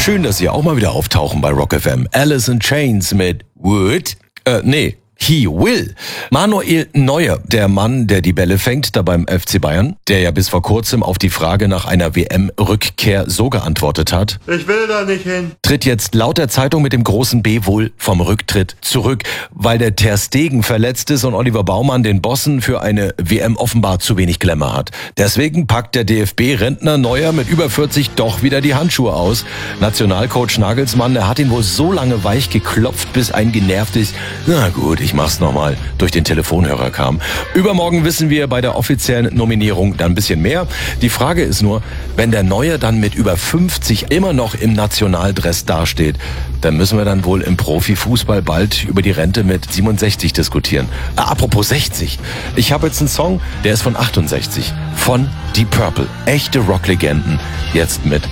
Schön, dass Sie auch mal wieder auftauchen bei Rock FM. Alice in Chains mit Would. He Will. Manuel Neuer, der Mann, der die Bälle fängt, da beim FC Bayern, der ja bis vor kurzem auf die Frage nach einer WM-Rückkehr so geantwortet hat: Ich will da nicht hin. Tritt jetzt laut der Zeitung mit dem großen B wohl vom Rücktritt zurück, weil der Ter Stegen verletzt ist und Oliver Baumann den Bossen für eine WM offenbar zu wenig Glamour hat. Deswegen packt der DFB-Rentner Neuer mit über 40 doch wieder die Handschuhe aus. Nationalcoach Nagelsmann, der hat ihn wohl so lange weich geklopft, bis ein genervtes "Na gut, ich mach's nochmal" durch den Telefonhörer kam. Übermorgen wissen wir bei der offiziellen Nominierung dann ein bisschen mehr. Die Frage ist nur, wenn der Neue dann mit über 50 immer noch im Nationaldress dasteht, dann müssen wir dann wohl im Profifußball bald über die Rente mit 67 diskutieren. Apropos 60. Ich habe jetzt einen Song, der ist von 68. Von Deep Purple. Echte Rocklegenden. Jetzt mit